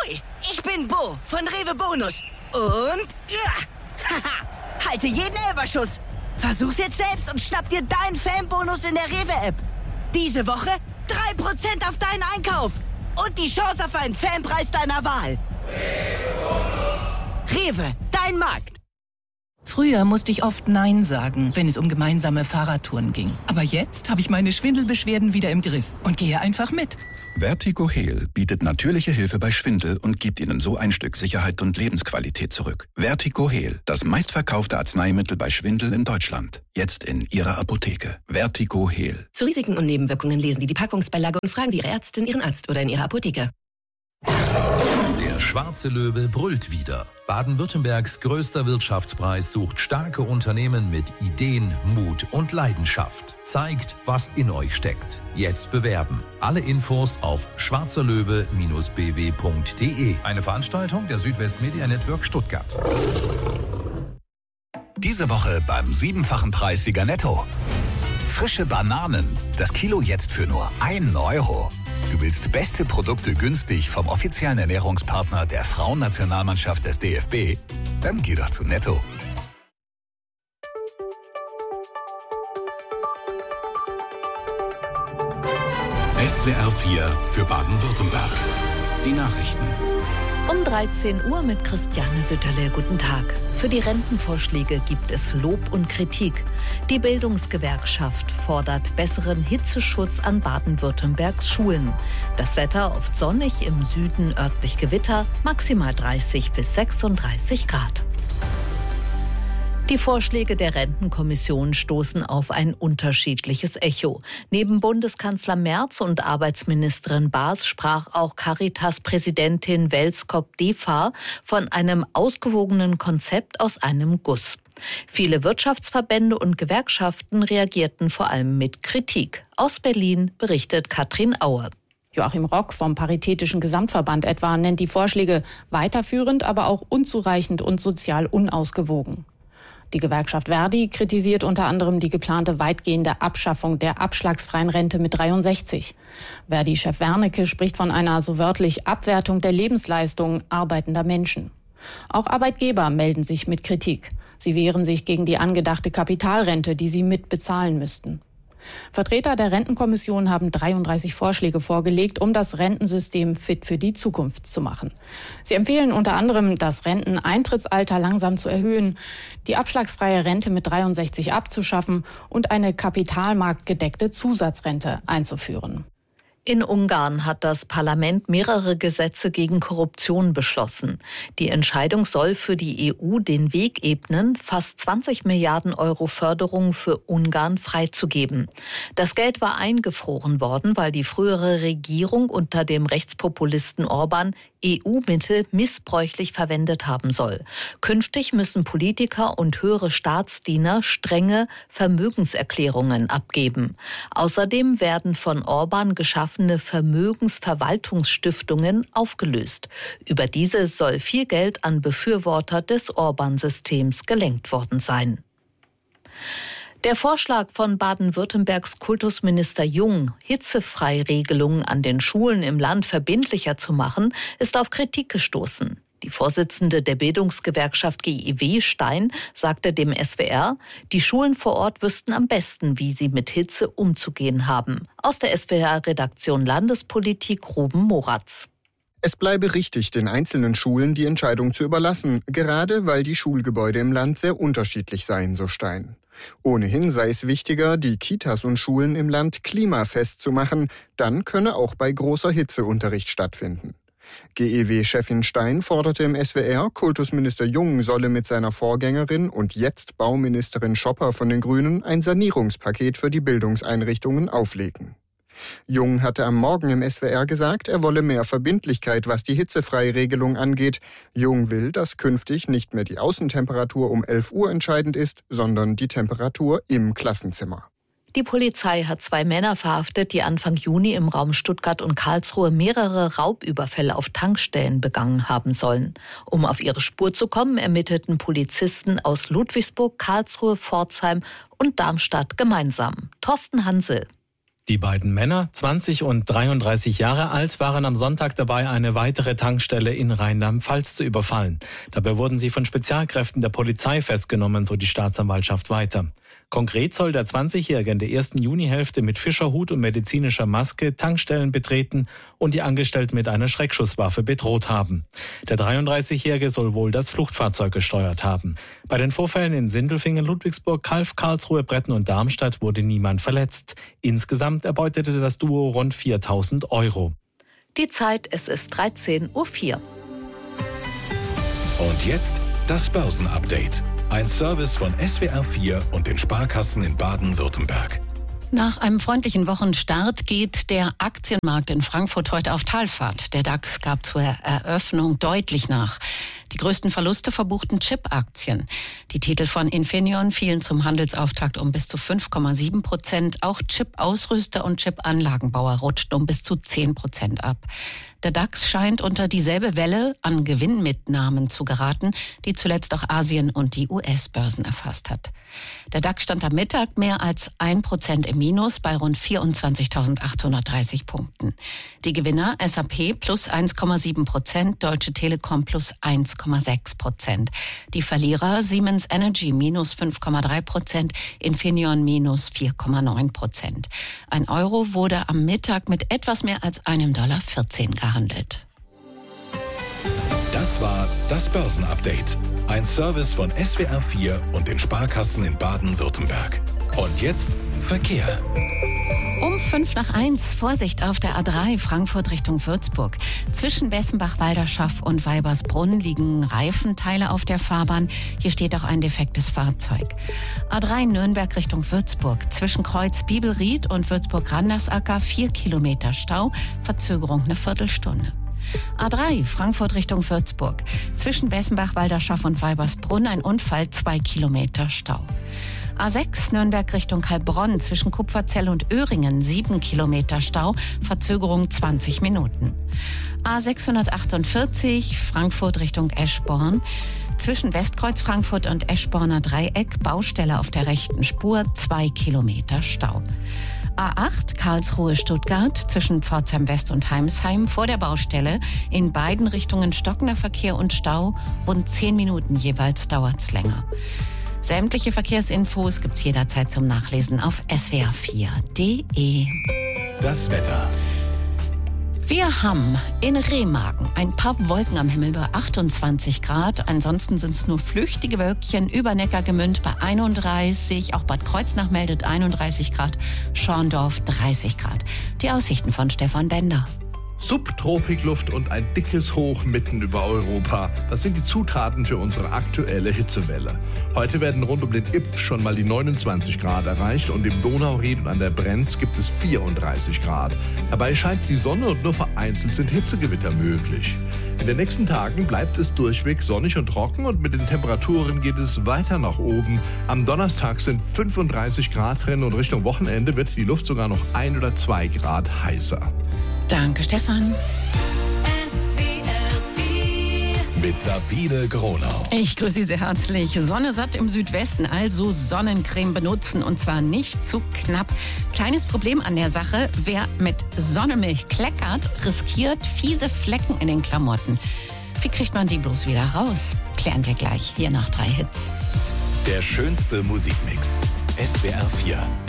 Hoi, ich bin Bo von Rewe Bonus. Und halte jeden Elferschuss. Versuch's jetzt selbst und schnapp dir deinen Fanbonus in der Rewe-App. Diese Woche 3% auf deinen Einkauf. Und die Chance auf einen Fanpreis deiner Wahl. Rewe, dein Markt. Früher musste ich oft Nein sagen, wenn es um gemeinsame Fahrradtouren ging. Aber jetzt habe ich meine Schwindelbeschwerden wieder im Griff und gehe einfach mit. Vertigo Heal bietet natürliche Hilfe bei Schwindel und gibt Ihnen so ein Stück Sicherheit und Lebensqualität zurück. Vertigo Heal, das meistverkaufte Arzneimittel bei Schwindel in Deutschland. Jetzt in Ihrer Apotheke. Vertigo Heal. Zu Risiken und Nebenwirkungen lesen Sie die Packungsbeilage und fragen Sie Ihre Ärztin, Ihren Arzt oder in Ihrer Apotheke. Der schwarze Löwe brüllt wieder. Baden-Württembergs größter Wirtschaftspreis sucht starke Unternehmen mit Ideen, Mut und Leidenschaft. Zeigt, was in euch steckt. Jetzt bewerben. Alle Infos auf schwarzerlöwe-bw.de. Eine Veranstaltung der Südwest Media Network Stuttgart. Diese Woche beim 7-fachen Preissieger Netto. Frische Bananen. Das Kilo jetzt für nur 1 Euro. Du willst beste Produkte günstig vom offiziellen Ernährungspartner der Frauennationalmannschaft des DFB? Dann geh doch zu Netto. SWR 4 für Baden-Württemberg. Die Nachrichten. Um 13 Uhr mit Christiane Sütterle. Guten Tag. Für die Rentenvorschläge gibt es Lob und Kritik. Die Bildungsgewerkschaft fordert besseren Hitzeschutz an Baden-Württembergs Schulen. Das Wetter oft sonnig, im Süden örtlich Gewitter, maximal 30 bis 36 Grad. Die Vorschläge der Rentenkommission stoßen auf ein unterschiedliches Echo. Neben Bundeskanzler Merz und Arbeitsministerin Baas sprach auch Caritas-Präsidentin Welskop-Defa von einem ausgewogenen Konzept aus einem Guss. Viele Wirtschaftsverbände und Gewerkschaften reagierten vor allem mit Kritik. Aus Berlin berichtet Katrin Aue. Joachim Rock vom Paritätischen Gesamtverband etwa nennt die Vorschläge weiterführend, aber auch unzureichend und sozial unausgewogen. Die Gewerkschaft Verdi kritisiert unter anderem die geplante weitgehende Abschaffung der abschlagsfreien Rente mit 63. Verdi-Chef Wernicke spricht von einer so wörtlich Abwertung der Lebensleistung arbeitender Menschen. Auch Arbeitgeber melden sich mit Kritik. Sie wehren sich gegen die angedachte Kapitalrente, die sie mitbezahlen müssten. Vertreter der Rentenkommission haben 33 Vorschläge vorgelegt, um das Rentensystem fit für die Zukunft zu machen. Sie empfehlen unter anderem, das Renteneintrittsalter langsam zu erhöhen, die abschlagsfreie Rente mit 63 abzuschaffen und eine kapitalmarktgedeckte Zusatzrente einzuführen. In Ungarn hat das Parlament mehrere Gesetze gegen Korruption beschlossen. Die Entscheidung soll für die EU den Weg ebnen, fast 20 Milliarden Euro Förderung für Ungarn freizugeben. Das Geld war eingefroren worden, weil die frühere Regierung unter dem Rechtspopulisten Orban EU-Mittel missbräuchlich verwendet haben soll. Künftig müssen Politiker und höhere Staatsdiener strenge Vermögenserklärungen abgeben. Außerdem werden von Orban geschaffene Vermögensverwaltungsstiftungen aufgelöst. Über diese soll viel Geld an Befürworter des Orban-Systems gelenkt worden sein. Der Vorschlag von Baden-Württembergs Kultusminister Jung, Hitzefreiregelungen an den Schulen im Land verbindlicher zu machen, ist auf Kritik gestoßen. Die Vorsitzende der Bildungsgewerkschaft GEW, Stein, sagte dem SWR, die Schulen vor Ort wüssten am besten, wie sie mit Hitze umzugehen haben. Aus der SWR-Redaktion Landespolitik Ruben Moratz. Es bleibe richtig, den einzelnen Schulen die Entscheidung zu überlassen, gerade weil die Schulgebäude im Land sehr unterschiedlich seien, so Stein. Ohnehin sei es wichtiger, die Kitas und Schulen im Land klimafest zu machen, dann könne auch bei großer Hitze Unterricht stattfinden. GEW-Chefin Stein forderte im SWR, Kultusminister Jung solle mit seiner Vorgängerin und jetzt Bauministerin Schopper von den Grünen ein Sanierungspaket für die Bildungseinrichtungen auflegen. Jung hatte am Morgen im SWR gesagt, er wolle mehr Verbindlichkeit, was die Hitzefreiregelung angeht. Jung will, dass künftig nicht mehr die Außentemperatur um 11 Uhr entscheidend ist, sondern die Temperatur im Klassenzimmer. Die Polizei hat 2 Männer verhaftet, die Anfang Juni im Raum Stuttgart und Karlsruhe mehrere Raubüberfälle auf Tankstellen begangen haben sollen. Um auf ihre Spur zu kommen, ermittelten Polizisten aus Ludwigsburg, Karlsruhe, Pforzheim und Darmstadt gemeinsam. Thorsten Hansel. Die beiden Männer, 20 und 33 Jahre alt, waren am Sonntag dabei, eine weitere Tankstelle in Rheinland-Pfalz zu überfallen. Dabei wurden sie von Spezialkräften der Polizei festgenommen, so die Staatsanwaltschaft weiter. Konkret soll der 20-Jährige in der ersten Junihälfte mit Fischerhut und medizinischer Maske Tankstellen betreten und die Angestellten mit einer Schreckschusswaffe bedroht haben. Der 33-Jährige soll wohl das Fluchtfahrzeug gesteuert haben. Bei den Vorfällen in Sindelfingen, Ludwigsburg, Calw, Karlsruhe, Bretten und Darmstadt wurde niemand verletzt. Insgesamt erbeutete das Duo rund 4.000 €. Die Zeit, es ist 13:04 Uhr. Und jetzt das Börsenupdate. Ein Service von SWR4 und den Sparkassen in Baden-Württemberg. Nach einem freundlichen Wochenstart geht der Aktienmarkt in Frankfurt heute auf Talfahrt. Der DAX gab zur Eröffnung deutlich nach. Die größten Verluste verbuchten Chip-Aktien. Die Titel von Infineon fielen zum Handelsauftakt um bis zu 5,7%. Auch Chip-Ausrüster und Chip-Anlagenbauer rutschten um bis zu 10% ab. Der DAX scheint unter dieselbe Welle an Gewinnmitnahmen zu geraten, die zuletzt auch Asien und die US-Börsen erfasst hat. Der DAX stand am Mittag mehr als 1% im Minus bei rund 24.830 Punkten. Die Gewinner SAP plus 1,7%, Deutsche Telekom plus 1,6%. Die Verlierer Siemens Energy minus 5,3%, Infineon minus 4,9%. Ein Euro wurde am Mittag mit etwas mehr als $1,14 gehandelt. Das war das Börsenupdate. Ein Service von SWR4 und den Sparkassen in Baden-Württemberg. Und jetzt Verkehr. Um 1:05 Vorsicht auf der A3 Frankfurt Richtung Würzburg. Zwischen Bessenbach-Walderschaff und Weibersbrunn liegen Reifenteile auf der Fahrbahn. Hier steht auch ein defektes Fahrzeug. A3 Nürnberg Richtung Würzburg. Zwischen Kreuz Bibelried und Würzburg-Randersacker 4 Kilometer Stau. Verzögerung eine Viertelstunde. A3 Frankfurt Richtung Würzburg. Zwischen Bessenbach-Walderschaff und Weibersbrunn ein Unfall, 2 Kilometer Stau. A6 Nürnberg Richtung Heilbronn zwischen Kupferzell und Öhringen 7 Kilometer Stau, Verzögerung 20 Minuten. A648 Frankfurt Richtung Eschborn. Zwischen Westkreuz Frankfurt und Eschborner Dreieck Baustelle auf der rechten Spur, 2 Kilometer Stau. A8 Karlsruhe-Stuttgart zwischen Pforzheim West und Heimsheim vor der Baustelle. In beiden Richtungen stockender Verkehr und Stau. Rund 10 Minuten jeweils dauert's länger. Sämtliche Verkehrsinfos gibt's jederzeit zum Nachlesen auf swr4.de. Das Wetter. Wir haben in Remagen ein paar Wolken am Himmel bei 28 Grad. Ansonsten sind es nur flüchtige Wölkchen über Neckargemünd bei 31. Auch Bad Kreuznach meldet 31 Grad. Schorndorf 30 Grad. Die Aussichten von Stefan Bender. Subtropikluft und ein dickes Hoch mitten über Europa. Das sind die Zutaten für unsere aktuelle Hitzewelle. Heute werden rund um den Ypf schon mal die 29 Grad erreicht und im Donauried und an der Brenz gibt es 34 Grad. Dabei scheint die Sonne und nur vereinzelt sind Hitzegewitter möglich. In den nächsten Tagen bleibt es durchweg sonnig und trocken und mit den Temperaturen geht es weiter nach oben. Am Donnerstag sind 35 Grad drin und Richtung Wochenende wird die Luft sogar noch 1 oder 2 Grad heißer. Danke, Stefan. Mit Sabine Gronau. Ich grüße Sie sehr herzlich. Sonne satt im Südwesten, also Sonnencreme benutzen und zwar nicht zu knapp. Kleines Problem an der Sache, wer mit Sonnenmilch kleckert, riskiert fiese Flecken in den Klamotten. Wie kriegt man die bloß wieder raus? Klären wir gleich hier nach 3 Hits. Der schönste Musikmix. SWR4.